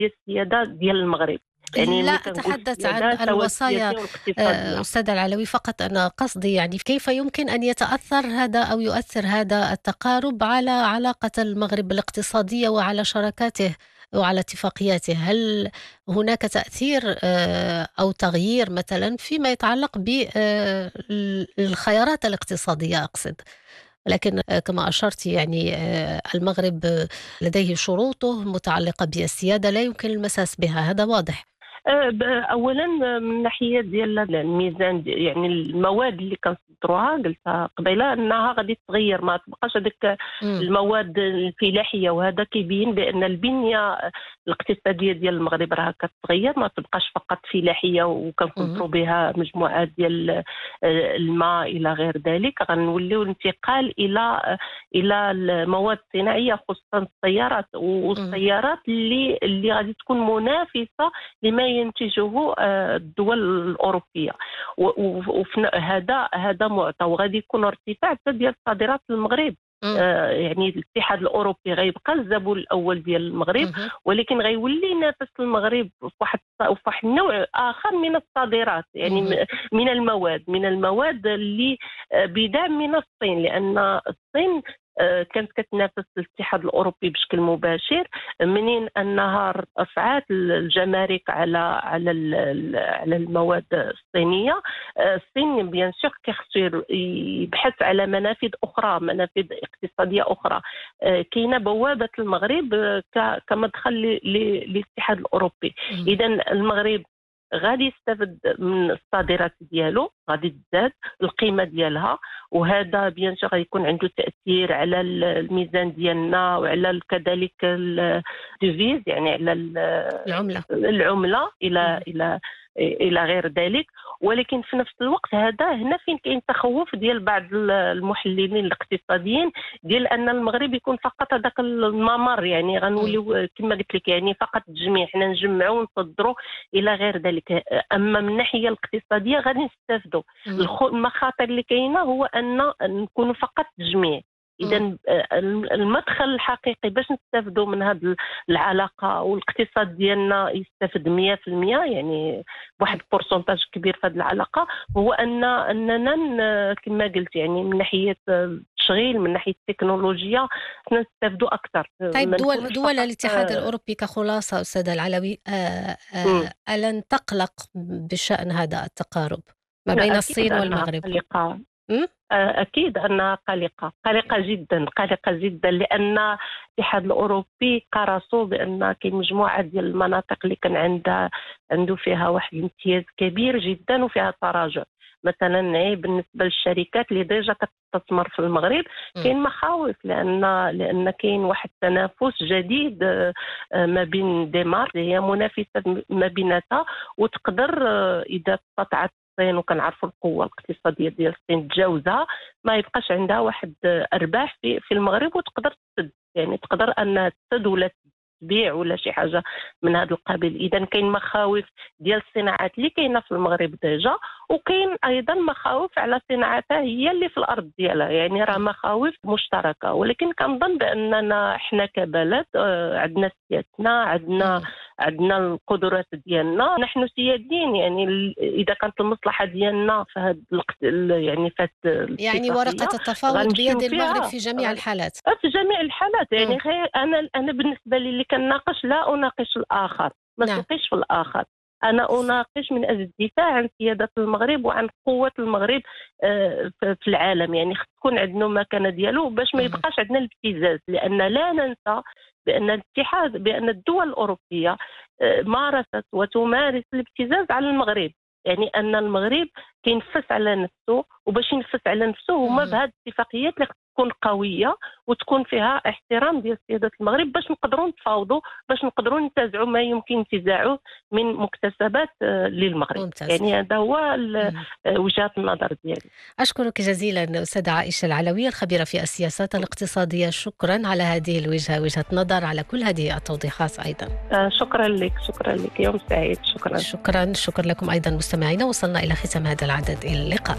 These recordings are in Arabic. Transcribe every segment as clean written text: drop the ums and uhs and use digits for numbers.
ديال السيادة ديال المغرب. يعني لا ملي كنقول أتحدث عن السيادة سواء الوصايا السياسية والاقتصادية. أستاذ العلوي، فقط أنا قصدي يعني كيف يمكن أن يتأثر هذا أو يؤثر هذا التقارب على علاقة المغرب الاقتصادية وعلى شراكاته وعلى اتفاقياته؟ هل هناك تأثير أو تغيير مثلا فيما يتعلق بالخيارات الاقتصادية أقصد؟ لكن كما أشرت يعني المغرب لديه شروطه متعلقة بالسيادة لا يمكن المساس بها، هذا واضح. اولا من ناحيه ديال الميزان يعني المواد اللي كنصدروها قلتها قبيله انها غادي تتغير، ما تبقاش هذيك مم. المواد الفلاحيه، وهذا كيبين بان البنيه الاقتصاديه ديال المغرب راه كتغير، ما تبقاش فقط فلاحيه مم. وكنصدروا بها مجموعات ديال الماء الى غير ذلك. غنوليو الانتقال الى المواد الصناعيه خصوصا السيارات، مم. والسيارات اللي غادي تكون منافسه لما ينتجه الدول الأوروبية. هذا معطى، وغادي يكون ارتفاع حتى ديال صادرات المغرب. مم. يعني الاتحاد الأوروبي غيبقى الزبون الأول ديال المغرب، مم. ولكن غيولي ينافس المغرب في واحد النوع آخر من الصادرات، يعني مم. من المواد اللي بدعم من الصين، لأن الصين كانت كتنافس الاتحاد الأوروبي بشكل مباشر منين أنها رفعت الجمارك على المواد الصينية. الصين بيان سور كيخصو يبحث على منافذ أخرى، منافذ اقتصادية أخرى. كاينة بوابة المغرب كمدخل للاتحاد الأوروبي. مم. إذا المغرب غادي يستفد من الصادرات ديالو، غادي تزداد القيمة ديالها، وهذا بيان سور غيكون عنده تأثير على الميزان ديالنا وعلى كذلك الديفيز، يعني على العملة مم. إلى غير ذلك. ولكن في نفس الوقت هنا فين كاين تخوف ديال بعض المحللين الاقتصاديين ديال أن المغرب يكون فقط هذاك الممر، يعني مم. غنوليو كما قلت لك يعني فقط تجميع، حنا نجمعوا ونصدروا إلى غير ذلك. أما من الناحية الاقتصادية غادي نستافدوا. مم. المخاطر اللي كاينة هو أن نكونوا فقط تجميع. مم. إذا المدخل الحقيقي باش نستافدوا من هذه العلاقة والاقتصاد ديالنا يستافد 100%، يعني بواحد بورسونتاج كبير في هذه العلاقة، هو أننا كما قلت يعني من ناحية التشغيل، من ناحية التكنولوجيا نستافدوا أكثر. طيب ما نكونوش دول فقط الاتحاد الأوروبي كخلاصة أستاذ العلوي ألن تقلق بشأن هذا التقارب ما بين أكيد الصين أنها والمغرب؟ قلقة. مم؟ أكيد أنها قلقة جدا، قلقة جدا، لأن الاتحاد الأوروبي قرصوا بأن كاين مجموعة ديال المناطق اللي كان عنده فيها واحد الامتياز كبير جدا وفيها تراجع. مثلا بالنسبة للشركات اللي ديجا كتستثمر في المغرب مم. كاين مخاوف، لأن كاين واحد التنافس جديد ما بين دنمارك اللي هي منافسة ما بيناتها، وتقدر إذا استطاعت الصين، وكنعرفوا القوه الاقتصاديه ديال الصين تجاوزها، ما يبقاش عندها واحد ارباح في المغرب، وتقدر تسد، يعني تقدر انها تسد ولا تبيع ولا شي حاجه من هذا القبيل. اذا كاين مخاوف ديال الصناعات اللي كاينه في المغرب ديجا، وكاين ايضا مخاوف على صناعاتها هي اللي في الارض ديالها، يعني راه مخاوف مشتركه. ولكن كنظن باننا احنا كبلد عندنا سيادتنا، عندنا القدرات ديالنا، نحن سياديين، يعني اذا كانت المصلحه ديالنا في هذا يعني في يعني الاتفاقيه ورقة التفاوض غنمشيو بيد المغرب فيها في جميع الحالات. في جميع الحالات. يعني مم. انا بالنسبه لي اللي كنناقش لا اناقش الاخر، ما نعم. تلقيش في الاخر، انا اناقش من اجل الدفاع عن سياده المغرب وعن قوه المغرب في العالم. يعني خص تكون عندنا مكانه ديالو باش ما مم. يبقاش عندنا الابتزاز، لان لا ننسى بان الدول الاوروبيه مارست وتمارس الابتزاز على المغرب، يعني ان المغرب كينفس على نفسه، وباش ينفس على نفسه هما مم. بهذه الاتفاقيات اللي تكون قويه وتكون فيها احترام ديال سياده المغرب، باش نقدروا نتفاوضوا، باش نقدروا ننتزعوا ما يمكن انتزاعه من مكتسبات للمغرب. ممتاز. يعني هذا هو مم. وجهه النظر ديالي. أشكرك جزيلا أستاذة عائشة العلوي الخبيرة في السياسات الاقتصادية، شكرا على هذه وجهة نظر، على كل هذه التوضيحات أيضا. شكرا لك، يوم سعيد. شكرا. شكرا لكم أيضا مستمعينا، وصلنا إلى ختام هذا العدد، إلى اللقاء.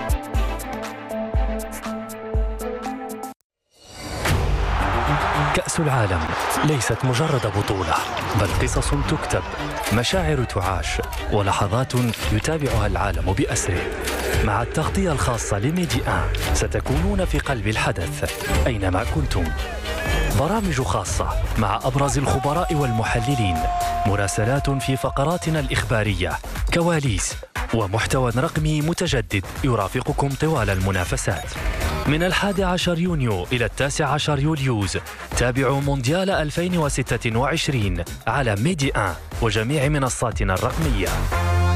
كأس كأس العالم ليست مجرد بطولة، بل قصص تكتب، مشاعر تعاش، ولحظات يتابعها العالم بأسره. مع التغطية الخاصة لميدي 1 ستكونون في قلب الحدث أينما كنتم. برامج خاصة مع أبرز الخبراء والمحللين، مراسلات في فقراتنا الإخبارية، كواليس ومحتوى رقمي متجدد يرافقكم طوال المنافسات. من 11 يونيو إلى 19 يوليوز تابعوا مونديال 2026 على ميدي 1 وجميع منصاتنا الرقمية.